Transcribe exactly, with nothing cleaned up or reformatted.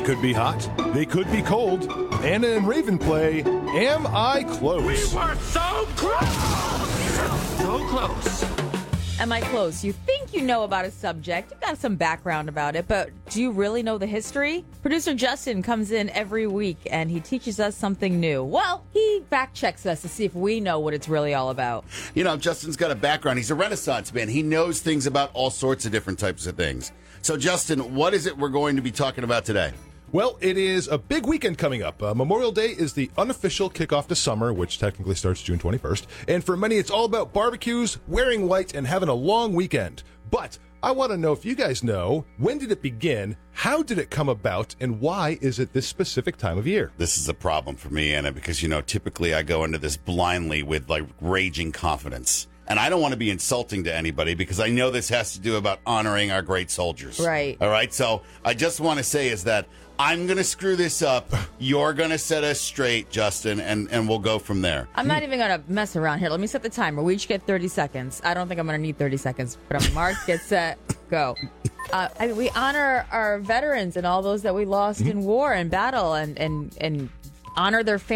could be hot. They could be cold. Anna and Raven play Am I Close? We were so close! So close. Am I close? You think you know about a subject, you've got some background about it, but do you really know the history? Producer Justin comes in every week and he teaches us something new. Well, he fact checks us to see if we know what it's really all about. You know, Justin's got a background. He's a Renaissance man. He knows things about all sorts of different types of things. So, Justin, what is it we're going to be talking about today? Well, it is a big weekend coming up. Uh, Memorial Day is the unofficial kickoff to summer, which technically starts June twenty-first. And for many, it's all about barbecues, wearing white, and having a long weekend. But I want to know if you guys know, when did it begin, how did it come about, and why is it this specific time of year? This is a problem for me, Anna, because, you know, typically I go into this blindly with, like, raging confidence. And I don't want to be insulting to anybody because I know this has to do about honoring our great soldiers. Right. All right. So I just want to say is that I'm going to screw this up. You're going to set us straight, Justin, and, and we'll go from there. I'm not even going to mess around here. Let me set the timer. We each get thirty seconds. I don't think I'm going to need thirty seconds, but I'm marked, get set, go. Uh, I mean, we honor our veterans and all those that we lost in war and battle and, and, and honor their families.